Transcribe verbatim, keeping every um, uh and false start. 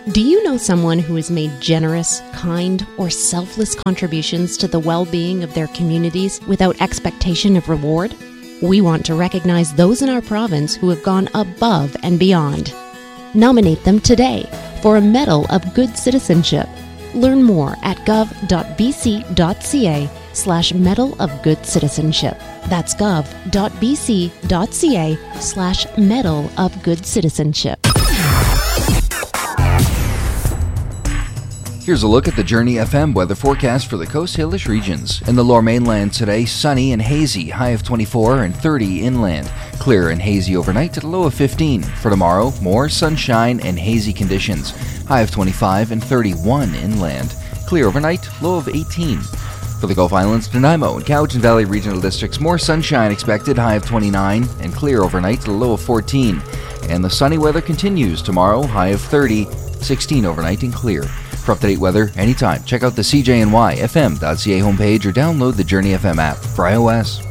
Do you know someone who has made generous, kind, or selfless contributions to the well-being of their communities without expectation of reward? We want to recognize those in our province who have gone above and beyond. Nominate them today for a Medal of Good Citizenship. Learn more at gov.bc.ca slash Medal of Good Citizenship. That's gov.bc.ca slash Medal of Good Citizenship. Here's a look at the Journey F M weather forecast for the Coast Salish regions. In the Lower Mainland today, sunny and hazy, high of twenty-four and thirty inland. Clear and hazy overnight at a low of fifteen. For tomorrow, more sunshine and hazy conditions, high of twenty-five and thirty-one inland. Clear overnight, low of eighteen. For the Gulf Islands, Nanaimo and Cowichan Valley regional districts, more sunshine expected, high of twenty-nine and clear overnight at a low of fourteen. And the sunny weather continues tomorrow, high of thirty, sixteen overnight and clear. For up-to-date weather anytime, check out the C J N Y F M dot C A homepage or download the Journey F M app for iOS.